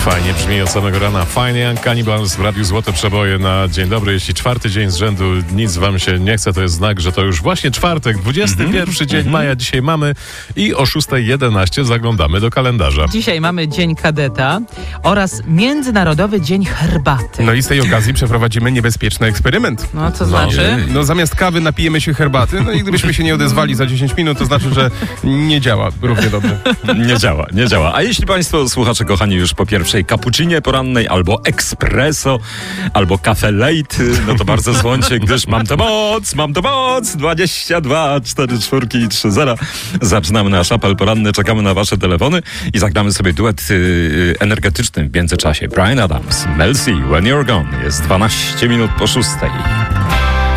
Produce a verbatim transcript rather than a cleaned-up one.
Fajnie brzmi od samego rana. Fajnie, Cannibals w Radiu Złote Przeboje na dzień dobry. Jeśli czwarty dzień z rzędu nic wam się nie chce, to jest znak, że to już właśnie czwartek, dwudziesty pierwszy mm-hmm. dzień maja dzisiaj mamy i o szósta jedenaście zaglądamy do kalendarza. Dzisiaj mamy Dzień Kadeta oraz Międzynarodowy Dzień Herbaty. No i z tej okazji przeprowadzimy niebezpieczny eksperyment. No, co znaczy? No, no zamiast kawy napijemy się herbaty, no i gdybyśmy się nie odezwali za dziesięć minut, to znaczy, że nie działa równie dobrze. Nie działa, nie działa. A jeśli państwo, słuchacze kochani, już po pierwszej cappuccinie porannej, albo espresso, albo cafe late, no to bardzo dzwońcie, gdyż mam tę moc, mam tę moc, dwadzieścia dwa, cztery, cztery, trzy, zero. Zaczynamy nasz apel poranny, czekamy na wasze telefony i zagramy sobie duet yy, energetyczny w międzyczasie. Bryan Adams, Mel C, When You're Gone. Jest dwanaście minut po szóstej.